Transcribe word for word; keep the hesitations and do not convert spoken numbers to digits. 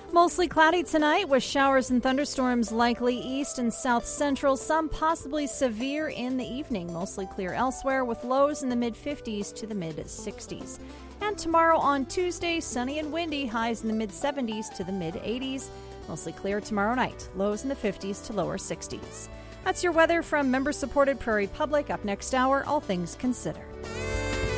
Mostly cloudy tonight with showers and thunderstorms likely east and south central, some possibly severe in the evening. Mostly clear elsewhere with lows in the mid fifties to the mid sixties. And tomorrow on Tuesday, sunny and windy, highs in the mid seventies to the mid eighties. Mostly clear tomorrow night, lows in the fifties to lower sixties. That's your weather from member-supported Prairie Public. Up next hour, All Things Considered.